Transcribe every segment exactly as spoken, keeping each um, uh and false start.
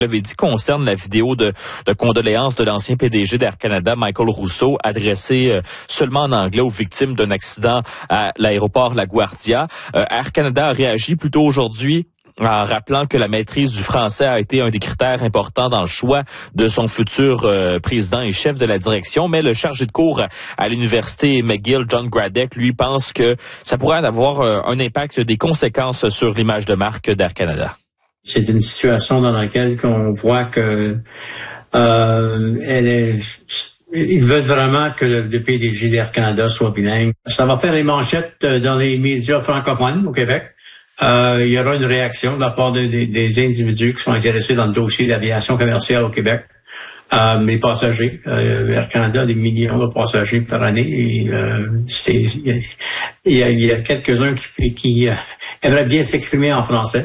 l'avait dit concerne la vidéo de, de condoléances de l'ancien P D G d'Air Canada, Michael Rousseau, adressée euh, seulement en anglais aux victimes d'un accident à l'aéroport LaGuardia. Euh, Air Canada a réagi plus tôt aujourd'hui en rappelant que la maîtrise du français a été un des critères importants dans le choix de son futur euh, président et chef de la direction. Mais le chargé de cours à l'université McGill, John Gradek, lui pense que ça pourrait avoir euh, un impact, des conséquences sur l'image de marque d'Air Canada. C'est une situation dans laquelle on voit que euh, elle est, ils veulent vraiment que le, le P D G d'Air Canada soit bilingue. Ça va faire les manchettes dans les médias francophones au Québec. Euh, il y aura une réaction de la part de, de, des individus qui sont intéressés dans le dossier de l'aviation commerciale au Québec. Euh, les passagers, euh, Air Canada, des millions de passagers par année. Et, euh, c'est, il, y a, il y a quelques-uns qui, qui euh, aimeraient bien s'exprimer en français.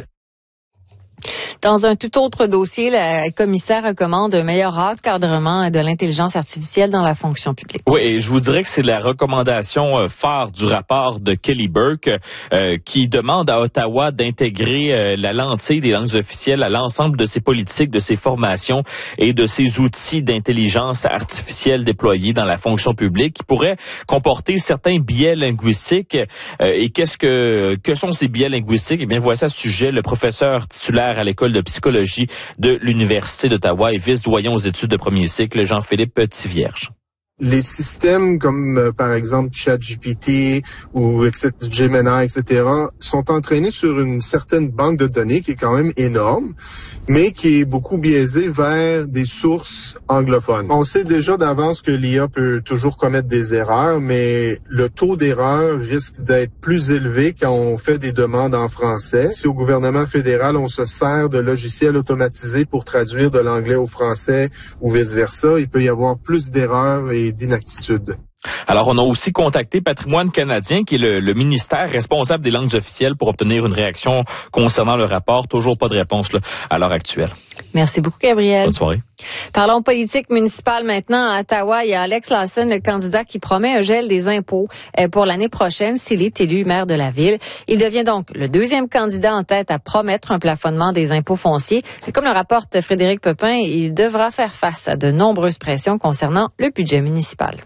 Dans un tout autre dossier, le commissaire recommande un meilleur encadrement de l'intelligence artificielle dans la fonction publique. Oui, et je vous dirais que c'est la recommandation phare du rapport de Kelly Burke euh, qui demande à Ottawa d'intégrer euh, la lentille des langues officielles à l'ensemble de ses politiques, de ses formations et de ses outils d'intelligence artificielle déployés dans la fonction publique qui pourraient comporter certains biais linguistiques. Euh, et qu'est-ce que que sont ces biais linguistiques? Eh bien, voici à ce sujet le professeur titulaire à l'école de psychologie de l'Université d'Ottawa et vice-doyen aux études de premier cycle, Jean-Philippe Tivierge. Les systèmes comme, euh, par exemple, ChatGPT ou Gemini, et cetera, sont entraînés sur une certaine banque de données qui est quand même énorme, mais qui est beaucoup biaisée vers des sources anglophones. On sait déjà d'avance que l'I A peut toujours commettre des erreurs, mais le taux d'erreur risque d'être plus élevé quand on fait des demandes en français. Si au gouvernement fédéral, on se sert de logiciels automatisés pour traduire de l'anglais au français ou vice-versa, il peut y avoir plus d'erreurs et d'inaptitude. Alors, on a aussi contacté Patrimoine canadien, qui est le, le ministère responsable des langues officielles, pour obtenir une réaction concernant le rapport. Toujours pas de réponse là, à l'heure actuelle. Merci beaucoup, Gabriel. Bonne soirée. Parlons politique municipale maintenant. À Ottawa, il y a Alex Lawson, le candidat qui promet un gel des impôts pour l'année prochaine s'il est élu maire de la ville. Il devient donc le deuxième candidat en tête à promettre un plafonnement des impôts fonciers. Mais comme le rapporte Frédéric Pepin, il devra faire face à de nombreuses pressions concernant le budget municipal.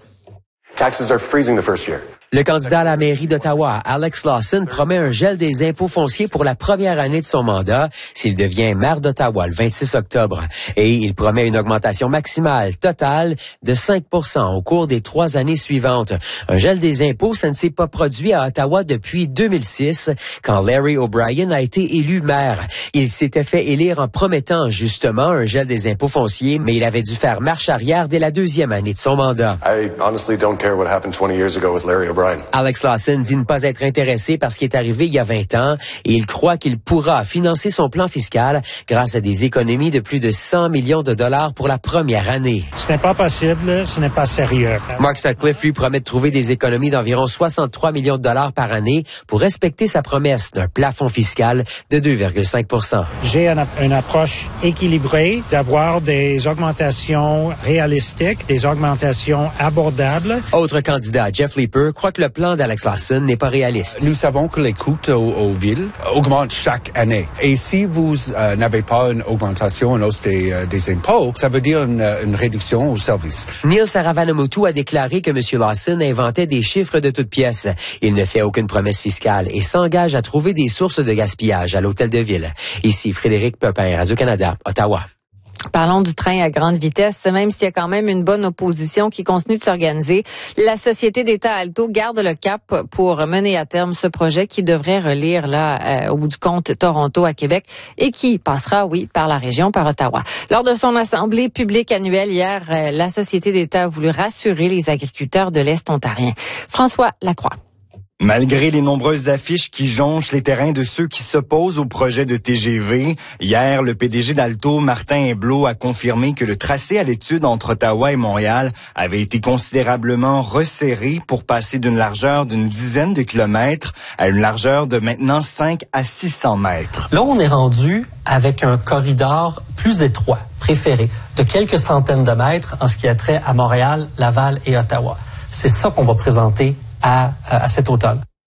Taxes are freezing the first year. Le candidat à la mairie d'Ottawa, Alex Lawson, promet un gel des impôts fonciers pour la première année de son mandat s'il devient maire d'Ottawa le vingt-six octobre. Et il promet une augmentation maximale totale de cinq pour cent au cours des trois années suivantes. Un gel des impôts, ça ne s'est pas produit à Ottawa depuis deux mille six, quand Larry O'Brien a été élu maire. Il s'était fait élire en promettant justement un gel des impôts fonciers, mais il avait dû faire marche arrière dès la deuxième année de son mandat. I honestly don't care what happened twenty years ago with Larry O'Brien. Alex Lawson dit ne pas être intéressé par ce qui est arrivé il y a vingt ans et il croit qu'il pourra financer son plan fiscal grâce à des économies de plus de cent millions de dollars pour la première année. Ce n'est pas possible, ce n'est pas sérieux. Mark Sutcliffe, lui, promet de trouver des économies d'environ soixante-trois millions de dollars par année pour respecter sa promesse d'un plafond fiscal de deux virgule cinq pour cent. J'ai une, une approche équilibrée d'avoir des augmentations réalistiques, des augmentations abordables. Autre candidat, Jeff Leeper, croit que le plan d'Alex Lawson n'est pas réaliste. Nous savons que les coûts aux, aux villes augmentent chaque année. Et si vous euh, n'avez pas une augmentation, une hausse des, euh, des impôts, ça veut dire une, une réduction aux services. Neil Saravanamoutou a déclaré que M. Lawson inventait des chiffres de toutes pièces. Il ne fait aucune promesse fiscale et s'engage à trouver des sources de gaspillage à l'Hôtel de Ville. Ici Frédéric Pepin, Radio-Canada, Ottawa. Parlons du train à grande vitesse, même s'il y a quand même une bonne opposition qui continue de s'organiser. La Société d'État Alto garde le cap pour mener à terme ce projet qui devrait relier là, euh, au bout du compte Toronto à Québec et qui passera, oui, par la région, par Ottawa. Lors de son assemblée publique annuelle hier, euh, la Société d'État a voulu rassurer les agriculteurs de l'Est ontarien. François Lacroix. Malgré les nombreuses affiches qui jonchent les terrains de ceux qui s'opposent au projet de T G V, hier, le P D G d'Alto, Martin Héblot, a confirmé que le tracé à l'étude entre Ottawa et Montréal avait été considérablement resserré pour passer d'une largeur d'une dizaine de kilomètres à une largeur de maintenant cinq à six cents mètres. Là, on est rendu avec un corridor plus étroit, préféré, de quelques centaines de mètres en ce qui a trait à Montréal, Laval et Ottawa. C'est ça qu'on va présenter à, à cet automne.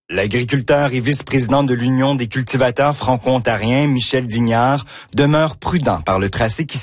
L'agriculteur et vice-président de l'Union des cultivateurs franco-ontariens, Michel Dignard, demeure prudent par le tracé qui